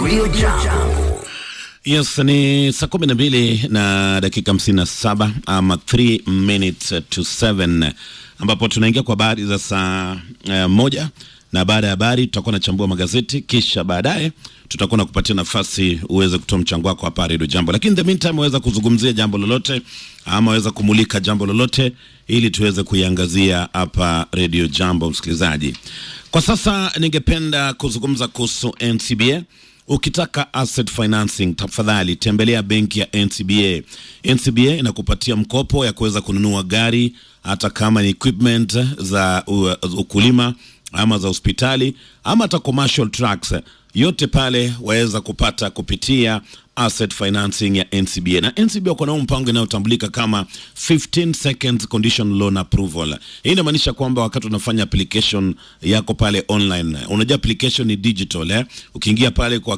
Radio Jambo. Yes, ni saa 12 na dakika 57 ama 3 minutes to 7 ambapo tunaingia kwa habari za saa 1, na baada ya habari tutakuwa tunachambua magazeti, kisha baadaye tutakuwa na kupatia nafasi uweze kutoa mchango wako hapa Radio Jambo. Lakini in the meantime uweza kuzungumzia jambo lolote ama uweza kumulika jambo lolote ili tuweze kuiangazia hapa Radio Jambo, msikilizaji. Kwa sasa ningependa kuzungumza kuhusu NCBA. Ukitaka asset financing, tafadhali tembelea benki ya NCBA. NCBA inakupatia mkopo ya kuweza kununua gari, hata kama ni equipment za ukulima ama za hospitali ama hata commercial trucks. Yote pale waweza kupata kupitia asset financing ya NCBA. Na NCBA wako na mpango unaotambulika kama 15 seconds condition loan approval. Hii inamaanisha kwamba wakati unafanya application yako pale online, unajua application ni digital ukiingia pale kwa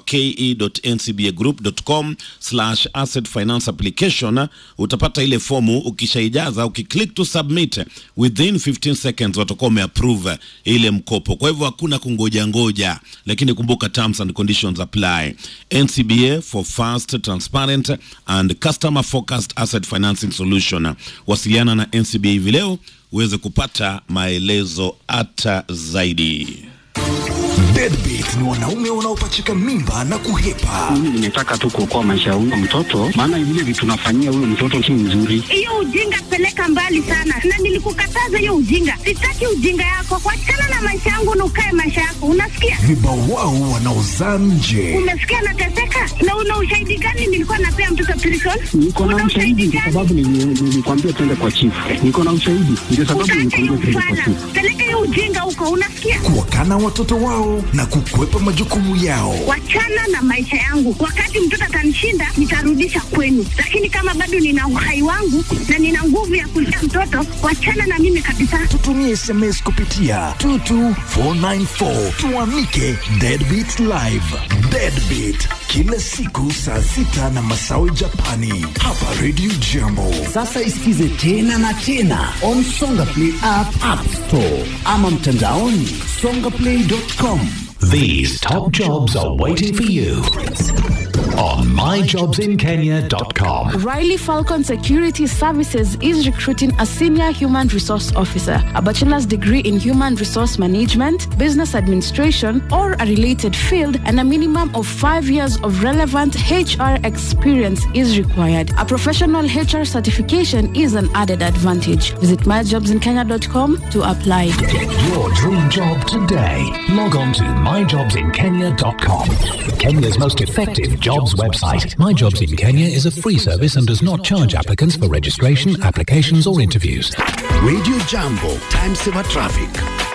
ke.ncbagroup.com/asset finance application, utapata ile fomu. Ukishaijaza, ukiclick to submit, within 15 seconds watakuwa wameapprove ile mkopo. Kwa hivyo hakuna kungoja, lakini kumbuka terms and conditions apply. NCBA for fast, transparent and customer focused asset financing solution. Wasiliana na NCBA hivi leo uweze kupata maelezo hata zaidi. Deadbeat ni wanaume wanaopachika mimba na kuhepa. Mimi nimetaka tu kuokoa maisha ya huyo mtoto, maana vile vitu tunafanyia huyo mtoto si nzuri. Hiyo ujinga peleka mbali sana, na nilikukataza hiyo ujinga. Sitaki ujinga yako, kuachana na maisha yangu na ukae maisha yako, unasikia? Vibao wao wanaozaa nje. Umesikia nateseka? Na una ushahidi gani nilikuwa napea mtoto prison? Niko na ushahidi kwa sababu nilikwambia twende kwa chief. Niko na ushahidi ndio sababu nilikwambia twende kwa chief. Peleka hiyo ujinga huko, unasikia? Kuwakana watoto wao na kukwepa majukumu yao. Wachana na maisha yangu. Wakati mtoto atanishinda, nitarudisha kwenu. Lakini kama bado nina uhai wangu na nina nguvu ya kulea mtoto, wachana na mimi kabisa. Tutumie SMS kupitia 22494 tuamike Deadbeat Live. Deadbeat kila siku saa 6 na masawi Japani hapa Radio Jambo. Sasa isikize tena na tena on Songa Play app store ama mtandaoni songaplay.com. These top jobs are waiting for you on myjobsinkenya.com. Riley Falcon Security Services is recruiting a senior human resource officer, a bachelor's degree in human resource management, business administration, or a related field, and a minimum of 5 years of relevant HR experience is required. A professional HR certification is an added advantage. Visit myjobsinkenya.com to apply. Get your dream job today. Log on to myjobsinkenya.com. Kenya's most effective jobs website. My Jobs in Kenya is a free service and does not charge applicants for registration, applications or interviews. Radio Jambo, time saver traffic.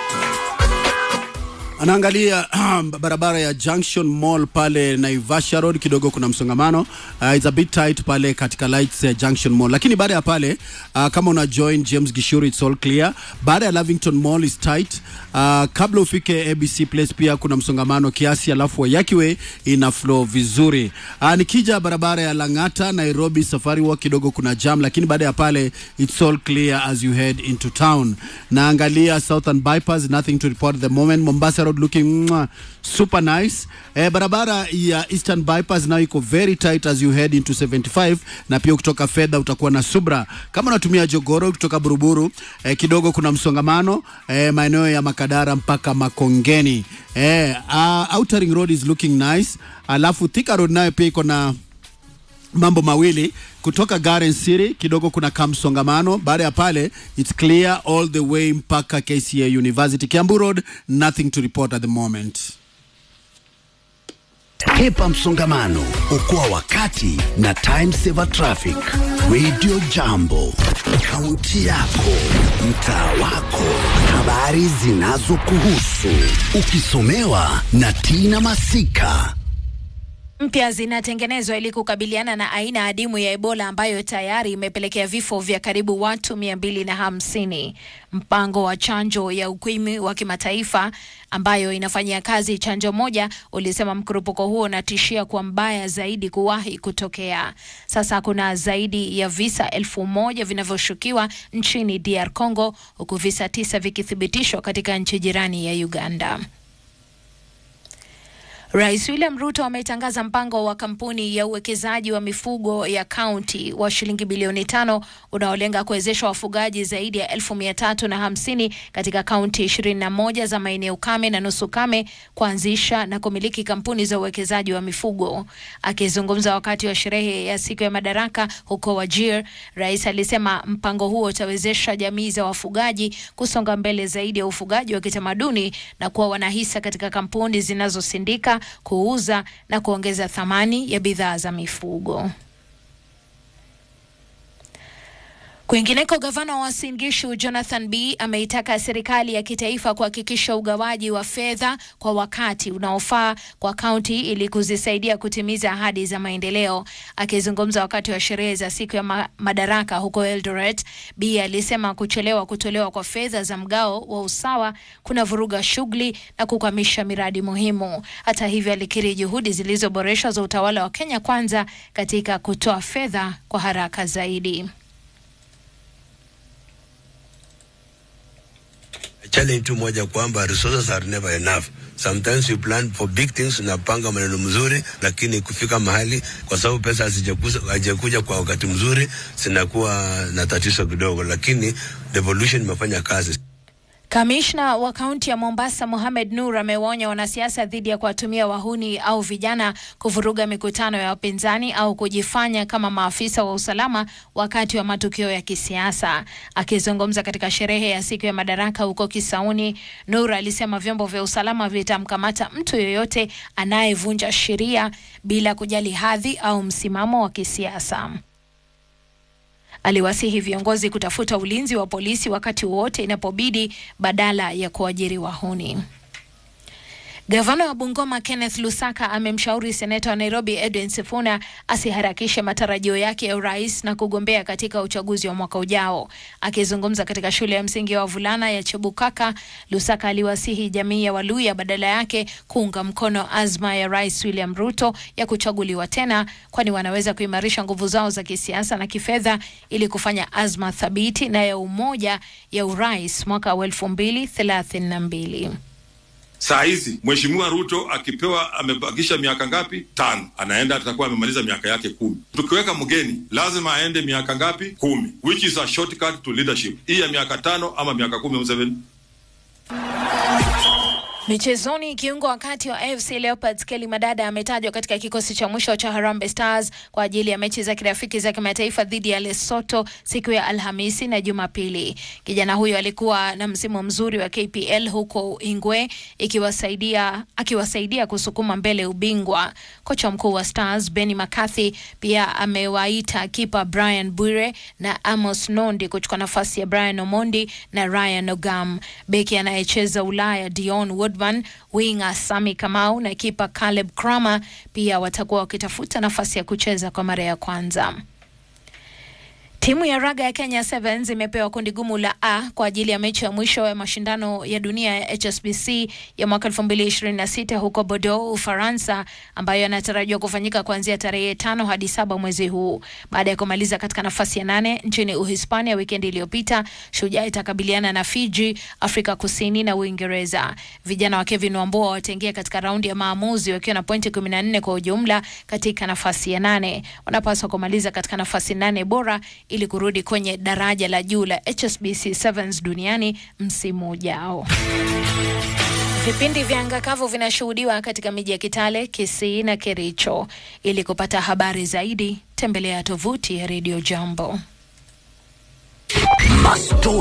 Anaangalia barabara ya Junction Mall pale Naivasha Road, kidogo kuna msongamano. It's a bit tight pale katika lights Junction Mall. Lakini baada ya pale kama una join James Gishuru, it's all clear. Baada ya Lavington Mall is tight. Kabla ufike ABC Place pia kuna msongamano kiasi, alafu Waiyaki Way ina flow vizuri. Nikija barabara ya Lang'ata Nairobi Safari Walk kidogo kuna jam, lakini baada ya pale it's all clear as you head into town. Naangalia Southern Bypass, nothing to report at the moment. Mombasa Road looking super nice. Barabara ya Eastern Bypass now iko very tight as you head into 75, na pia kutoka Fedha utakuwa na subra. Kama unatumia Jogoro kutoka Buruburu kidogo kuna msongamano maeneo ya Makadara mpaka Makongeni. Outer Ring Road is looking nice. Alafu Thika Road nayo pia iko na mambo mawili. Kutoka Garden City kidogo kuna kamsongamano. Baada ya pale it's clear all the way mpaka KCA University. Kiambu Road nothing to report at the moment. Hepa msongamano, okoa wakati na time saver traffic. Radio Jambo, kaunti yako, mtaa wako, habari zinazokuhusu, ukisomewa na Tina Masika. Mpya zinatengenezwa ili kukabiliana na aina adimu ya Ebola ambayo tayari imepelekea vifo vya karibu watu 250. Mpango wa chanjo ya ukimwi wa kimataifa ambayo inafanyia kazi chanjo moja ulisema mkurupuko huo unatishia kuwa mbaya zaidi kuwahi kutokea. Sasa kuna zaidi ya visa 1000 vinavyoshukiwa nchini DR Congo, huku visa 9 vikithibitishwa katika nchi jirani ya Uganda. Rais William Ruto ametangaza mpango wa kampuni ya uwekezaji wa mifugo ya kaunti wa shilingi bilioni 5 unaolenga kuwezesha wafugaji zaidi ya 350,000 katika kaunti 21 za maeneo kame na nusu kame kuanzisha na kumiliki kampuni za uwekezaji wa mifugo. Akizungumza wakati wa sherehe ya siku ya madaraka huko Wajir, rais alisema mpango huo utawezesha jamii za wafugaji kusonga mbele zaidi ya ufugaji wa kitamaduni na kuwa wanahisa katika kampuni zinazosindika, kuuza na kuongeza thamani ya bidhaa za mifugo. Kwingineko, gavana wa Uasin Gishu Jonathan B ameitaka serikali ya kitaifa kuhakikisha ugawaji wa fedha kwa wakati unaofaa kwa kaunti ili kuzisaidia kutimiza ahadi za maendeleo. Akizungumza wakati wa sherehe za siku ya madaraka huko Eldoret, B alisema kuchelewa kutolewa kwa fedha za mgao wa usawa kuna vuruga shughuli na kukwamisha miradi muhimu. Hata hivyo, alikiri juhudi zilizoboreshwa za utawala wa Kenya Kwanza katika kutoa fedha kwa haraka zaidi. Challenge tu moja kwamba resources are never enough. Sometimes you plan for big things, unapanga maneno mzuri, lakini kufika mahali kwa sababu pesa hazijakuja kwa wakati mzuri, zinakuwa na tatizo kidogo, lakini devolution imefanya kazi. Kamishna wa kaunti ya Mombasa Mohamed Nur amewaonya wanasiasa dhidi ya kuwatumia wahuni au vijana kuvuruga mikutano ya wapinzani au kujifanya kama maafisa wa usalama wakati wa matukio ya kisiasa. Akizungumza katika sherehe ya siku ya madaraka huko Kisauni, Nur alisema vyombo vya usalama vitamkamata mtu yoyote anayevunja sheria bila kujali hadhi au msimamo wa kisiasa. Aliwasihi viongozi kutafuta ulinzi wa polisi wakati wote inapobidi badala ya kuajiri wahuni. Gavana wa Bungoma Kenneth Lusaka amemshauri seneta wa Nairobi Edwin Sifuna asiharakishe matarajio yake ya urais na kugombea katika uchaguzi wa mwaka ujao. Akizungumza katika shule ya msingi ya wavulana ya Chebukaka, Lusaka aliwasihi jamii ya Waluya badala yake kuunga mkono azma ya Rais William Ruto ya kuchaguliwa tena, kwani wanaweza kuimarisha nguvu zao za kisiasa na kifedha ili kufanya azma thabiti na ya umoja ya urais mwaka wa 2032. Saa hizi Mheshimiwa Ruto akipewa amebakisha miaka ngapi? 5. Anaenda atakuwa amemaliza miaka yake 10. Tukiweka mgeni lazima aende miaka ngapi? 10, which is a shortcut to leadership. Hii ya miaka 5 ama miaka 10 Michezoni, kiungo wakati wa AFC Leopards Kelly Madada ametajwa katika kikosi cha mwisho cha Harambee Stars kwa ajili ya mechi za kirafiki za kimataifa dhidi ya Lesotho siku ya Alhamisi na Jumapili. Kijana huyo alikuwa na msimu mzuri wa KPL huko Ingwe, akiwasaidia kusukuma mbele ubingwa. Kocha mkuu wa Stars Benny McCarthy pia amewaita kipa Brian Bwire na Amos Nondi kuchukua nafasi ya Brian Omondi na Ryan Ogam. Beki anayecheza Ulaya Dion Woodman, winga Sami Kamau na kipa Caleb Kramer pia watakuwa wakitafuta nafasi ya kucheza kwa mara ya kwanza. Timu ya raga ya Kenya Sevens imepewa kundi gumu la A kwa ajili ya mechi ya mwisho ya mashindano ya dunia ya HSBC ya mwaka 2026 huko Bordeaux, Ufaransa, ambayo yanatarajiwa kufanyika kuanzia tarehe 5 hadi 7 mwezi huu. Baada ya kumaliza katika nafasi ya 8 nchini Uhispania wikendi iliyopita, Shujaa itakabiliana na Fiji, Afrika Kusini na Uingereza. Vijana wa Kevin Wambua wataingia katika raundi ya maamuzi wakiwa na pointi 14 kwa ujumla katika nafasi ya 8. Wanapaswa kumaliza katika nafasi 8 bora ili kurudi kwenye daraja la juu la HSBC Sevens duniani msimu ujao. Vipindi vya anga kavu vinashuhudiwa katika miji ya Kitale, Kisii na Kericho. Ili kupata habari zaidi, tembelea tovuti ya Radio Jambo.